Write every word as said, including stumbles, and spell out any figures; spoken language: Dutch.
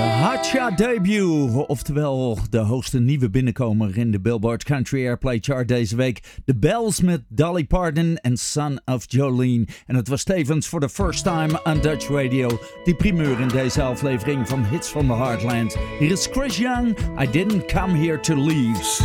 Hotshot debut, oftewel de hoogste nieuwe binnenkomer in de Billboard Country Airplay Chart deze week. The Bells met Dolly Parton en Son of Jolene. En het was tevens voor the first time on Dutch Radio. Die primeur in deze aflevering van Hits from the Heartland. Hier is Chris Young, I Didn't Come Here to Leave.